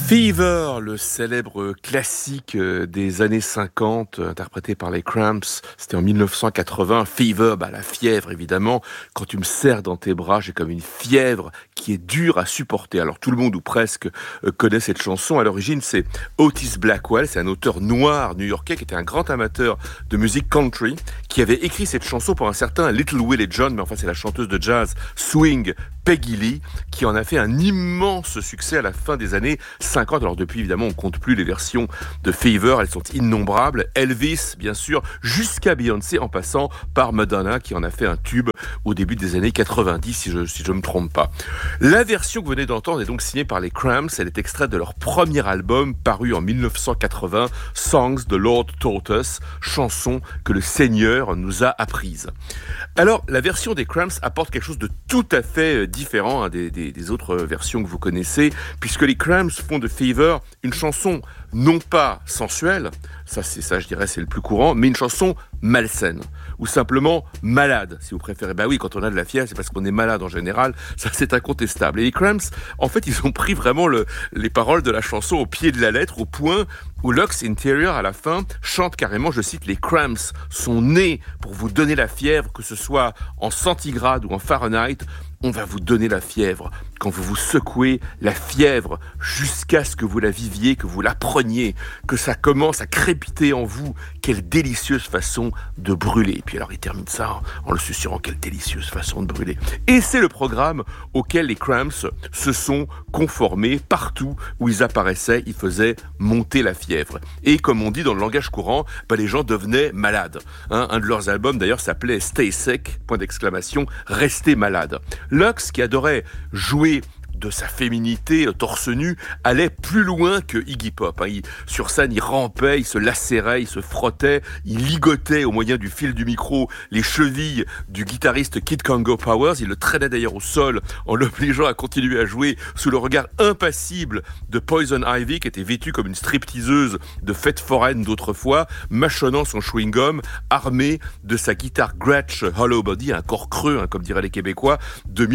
Fever, le célèbre classique des années 50, interprété par les Cramps, c'était en 1980. Fever, la fièvre évidemment. Quand tu me serres dans tes bras, j'ai comme une fièvre qui est dure à supporter. Alors tout le monde ou presque connaît cette chanson. À l'origine, c'est Otis Blackwell, c'est un auteur noir new-yorkais qui était un grand amateur de musique country, qui avait écrit cette chanson pour un certain Little Willie John, mais enfin c'est la chanteuse de jazz swing Peggy Lee, qui en a fait un immense succès à la fin des années 50. Alors depuis, évidemment, on compte plus les versions de Fever, elles sont innombrables. Elvis, bien sûr, jusqu'à Beyoncé, en passant par Madonna, qui en a fait un tube au début des années 90, si je me trompe pas. La version que vous venez d'entendre est donc signée par les Cramps. Elle est extraite de leur premier album, paru en 1980, Songs the Lord Taught Us, chanson que le Seigneur nous a apprises. Alors, la version des Cramps apporte quelque chose de tout à fait différent des autres versions que vous connaissez, puisque les Cramps font de Fever une chanson non pas sensuelle, ça je dirais c'est le plus courant, mais une chanson malsaine, ou simplement malade, si vous préférez. Oui, quand on a de la fièvre, c'est parce qu'on est malade en général, ça c'est incontestable. Et les Cramps, en fait, ils ont pris vraiment les paroles de la chanson au pied de la lettre, au point où Lux Interior, à la fin, chante carrément, je cite, les Cramps sont nés pour vous donner la fièvre, que ce soit en centigrade ou en Fahrenheit. On va vous donner la fièvre quand vous vous secouez la fièvre jusqu'à ce que vous la viviez, que vous la preniez, que ça commence à crépiter en vous. Quelle délicieuse façon de brûler. Et puis alors il termine ça en le susurrant, quelle délicieuse façon de brûler. Et c'est le programme auquel les Cramps se sont conformés partout où ils apparaissaient, ils faisaient monter la fièvre. Et comme on dit dans le langage courant, les gens devenaient malades. Un de leurs albums d'ailleurs s'appelait Stay Sick, point d'exclamation, restez malade. Lux, qui adorait jouer de sa féminité torse nu, allait plus loin que Iggy Pop. Sur scène, il rampait, il se lacérait, il se frottait, il ligotait au moyen du fil du micro les chevilles du guitariste Kid Congo Powers. Il le traînait d'ailleurs au sol en l'obligeant à continuer à jouer sous le regard impassible de Poison Ivy, qui était vêtue comme une stripteaseuse de fête foraine d'autrefois, mâchonnant son chewing-gum, armé de sa guitare Gretsch Hollow Body, un corps creux, comme diraient les Québécois, de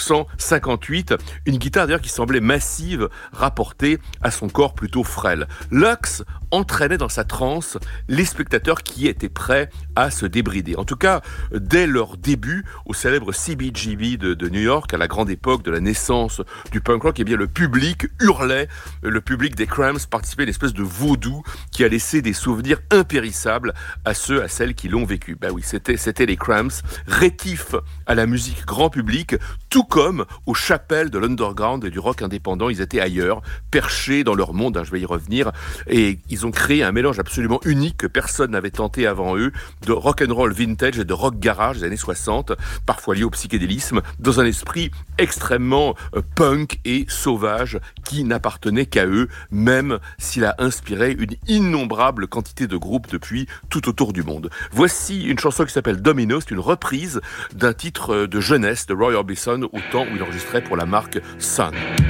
1958. Une guitare d'ailleurs qui semblait massive, rapportée à son corps plutôt frêle. Lux entraînait dans sa transe les spectateurs qui étaient prêts à se débrider. En tout cas, dès leur début au célèbre CBGB de New York, à la grande époque de la naissance du punk rock, le public hurlait, le public des Cramps participait à une espèce de vaudou qui a laissé des souvenirs impérissables à ceux, à celles qui l'ont vécu. C'était les Cramps, rétifs à la musique grand public, tout comme aux chapelles de l'underground et du rock indépendant. Ils étaient ailleurs, perchés dans leur monde, je vais y revenir, et ils ont créé un mélange absolument unique que personne n'avait tenté avant eux, de rock'n'roll vintage et de rock garage des années 60, parfois lié au psychédélisme, dans un esprit extrêmement punk et sauvage qui n'appartenait qu'à eux, même s'il a inspiré une innombrable quantité de groupes depuis tout autour du monde. Voici une chanson qui s'appelle Domino, c'est une reprise d'un titre de jeunesse de Roy Orbison au temps où il enregistrait pour la marque Sun.